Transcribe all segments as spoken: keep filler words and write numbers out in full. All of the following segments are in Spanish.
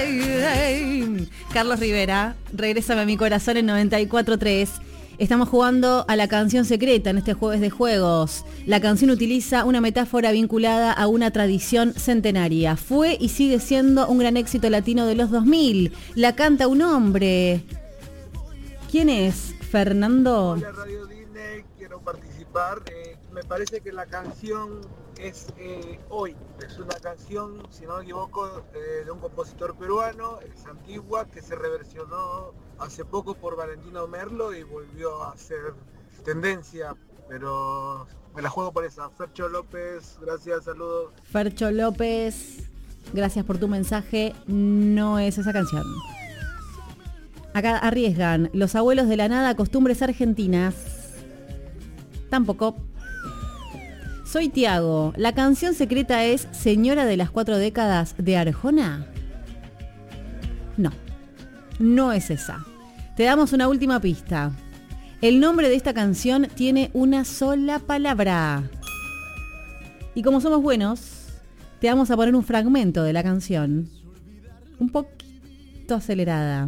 Carlos Rivera, Regrésame a mi corazón en noventa y cuatro tres. Estamos jugando a la canción secreta en este jueves de juegos. La canción utiliza una metáfora vinculada a una tradición centenaria. Fue y sigue siendo un gran éxito latino de los dos mil. La canta un hombre. ¿Quién es? Fernando. Hola Radio Disney, quiero participar. Eh, me parece que la canción es eh, Hoy. Es una canción, si no me equivoco, eh, de un compositor peruano, es antigua, que se reversionó hace poco por Valentino Merlo y volvió a ser tendencia, pero me la juego por esa. Fercho López, gracias, saludos. Fercho López, gracias por tu mensaje. No es esa canción. Acá arriesgan. Los abuelos de la nada, costumbres argentinas. Tampoco. Soy Tiago. La canción secreta es Señora de las cuatro décadas de Arjona. No, no es esa. Te damos una última pista. El nombre de esta canción tiene una sola palabra. Y como somos buenos, te vamos a poner un fragmento de la canción. Un poquito acelerada.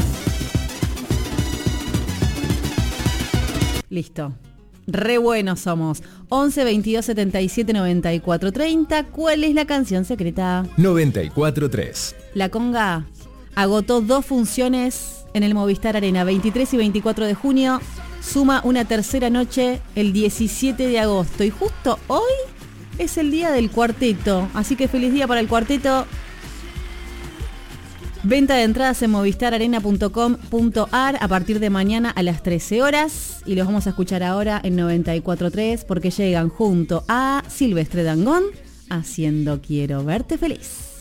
Listo. Re buenos somos. once, veintidós, setenta y siete, noventa y cuatro, treinta. ¿Cuál es la canción secreta? noventa y cuatro tres. La Conga agotó dos funciones en el Movistar Arena, veintitrés y veinticuatro de junio. Suma una tercera noche el diecisiete de agosto. Y justo hoy es el día del cuarteto. Así que feliz día para el cuarteto. Venta de entradas en movistar arena punto com punto ar a partir de mañana a las trece horas. Y los vamos a escuchar ahora en noventa y cuatro tres porque llegan junto a Silvestre Dangond haciendo Quiero Verte Feliz.